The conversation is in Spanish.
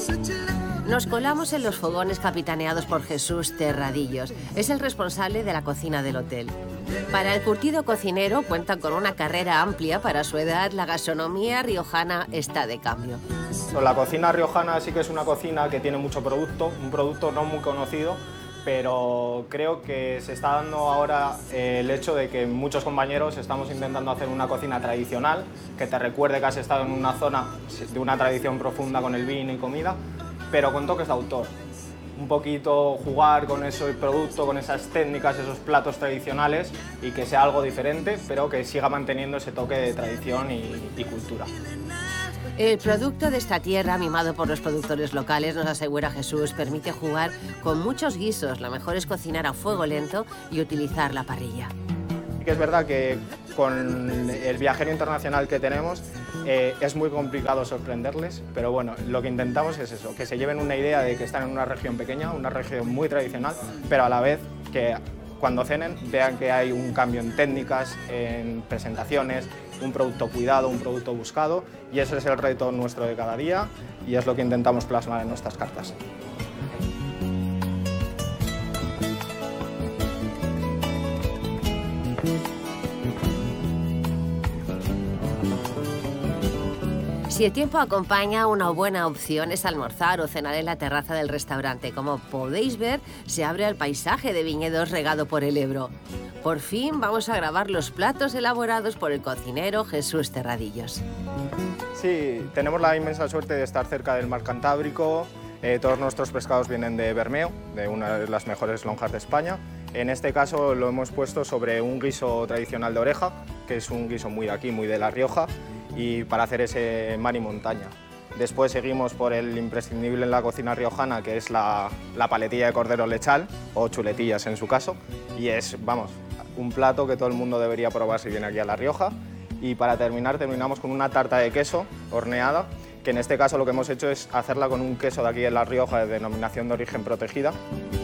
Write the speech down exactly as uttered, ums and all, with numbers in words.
Nos colamos en los fogones capitaneados por Jesús Terradillos. Es el responsable de la cocina del hotel. Para el curtido cocinero cuenta con una carrera amplia. Para su edad, la gastronomía riojana está de cambio. La cocina riojana sí que es una cocina que tiene mucho producto, un producto no muy conocido, pero creo que se está dando ahora eh, el hecho de que muchos compañeros estamos intentando hacer una cocina tradicional, que te recuerde que has estado en una zona de una tradición profunda con el vino y comida, pero con toques de autor. Un poquito jugar con ese producto, con esas técnicas, esos platos tradicionales y que sea algo diferente, pero que siga manteniendo ese toque de tradición y, y cultura. El producto de esta tierra, mimado por los productores locales, nos asegura Jesús, permite jugar con muchos guisos. Lo mejor es cocinar a fuego lento y utilizar la parrilla. Sí que es verdad que con el viajero internacional que tenemos eh, es muy complicado sorprenderles, pero bueno, lo que intentamos es eso, que se lleven una idea de que están en una región pequeña, una región muy tradicional, pero a la vez que cuando cenen vean que hay un cambio en técnicas, en presentaciones, un producto cuidado, un producto buscado, y ese es el reto nuestro de cada día y es lo que intentamos plasmar en nuestras cartas. Si el tiempo acompaña, una buena opción es almorzar o cenar en la terraza del restaurante. Como podéis ver, se abre al paisaje de viñedos regado por el Ebro. Por fin vamos a grabar los platos elaborados por el cocinero Jesús Terradillos. Sí, tenemos la inmensa suerte de estar cerca del mar Cantábrico. Eh, todos nuestros pescados vienen de Bermeo, de una de las mejores lonjas de España. En este caso lo hemos puesto sobre un guiso tradicional de oreja, que es un guiso muy de aquí, muy de La Rioja, y para hacer ese mar y montaña. Después seguimos por el imprescindible en la cocina riojana, que es la, la paletilla de cordero lechal, o chuletillas en su caso, y es, vamos, un plato que todo el mundo debería probar si viene aquí a La Rioja. Y para terminar, terminamos con una tarta de queso horneada, que en este caso lo que hemos hecho es hacerla con un queso de aquí de La Rioja de denominación de origen protegida.